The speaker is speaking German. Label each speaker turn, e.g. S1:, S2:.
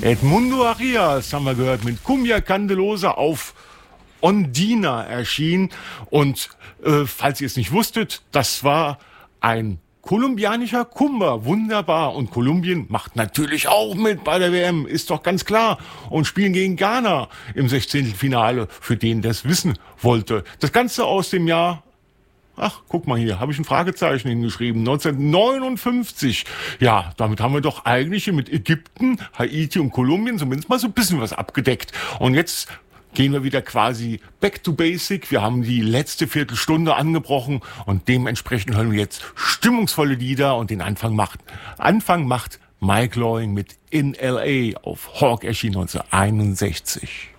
S1: Edmundo Arias haben wir gehört mit Cumbia Candelosa auf Ondina erschienen. Und falls ihr es nicht wusstet, das war ein kolumbianischer Kummer, wunderbar. Und Kolumbien macht natürlich auch mit bei der WM, ist doch ganz klar. Und spielen gegen Ghana im 16. Finale, für den das wissen wollte. Das Ganze aus dem Jahr, ach, guck mal hier, habe ich ein Fragezeichen hingeschrieben, 1959. Ja, damit haben wir doch eigentlich mit Ägypten, Haiti und Kolumbien zumindest mal so ein bisschen was abgedeckt. Und jetzt gehen wir wieder quasi back to basic. Wir haben die letzte Viertelstunde angebrochen und dementsprechend hören wir jetzt stimmungsvolle Lieder und den Anfang macht Mike Loring mit In L.A. auf Hawk erschienen 1961.